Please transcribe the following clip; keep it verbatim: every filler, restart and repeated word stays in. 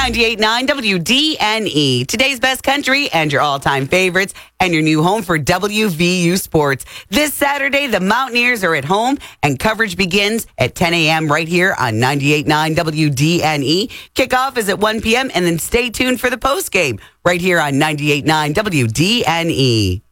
ninety-eight point nine W D N E, today's best country and your all-time favorites, and your new home for W V U Sports. This Saturday, the Mountaineers are at home, and coverage begins at ten a.m. right here on ninety-eight point nine W D N E. Kickoff is at one p.m., and then stay tuned for the postgame right here on ninety-eight point nine W D N E.